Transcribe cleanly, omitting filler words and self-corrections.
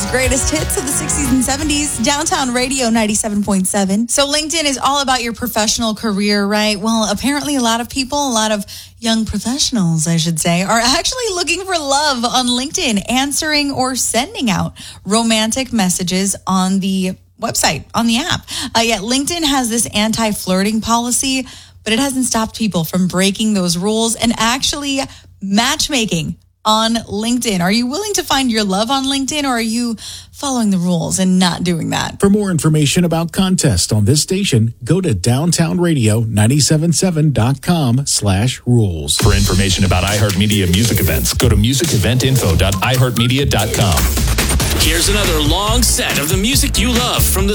greatest hits of the 60s and 70s. Downtown Radio 97.7. So LinkedIn is all about your professional career, right? Well, apparently a lot of people, a lot of young professionals, I should say, are actually looking for love on LinkedIn, answering or sending out romantic messages on the website, on the app. Yet LinkedIn has this anti-flirting policy, but it hasn't stopped people from breaking those rules and actually matchmaking on LinkedIn. Are you willing to find your love on LinkedIn, or are you following the rules and not doing that? For more information about contests on this station, go to downtownradio977.com/rules. For information about iHeartMedia music events, go to musiceventinfo.iheartmedia.com. Here's another long set of the music you love from the